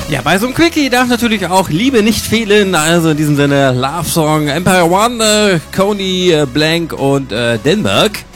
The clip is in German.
Ja, bei so einem Quickie darf natürlich auch Liebe nicht fehlen. Also in diesem Sinne Love Song Empire One, Coney Blank und Denberg.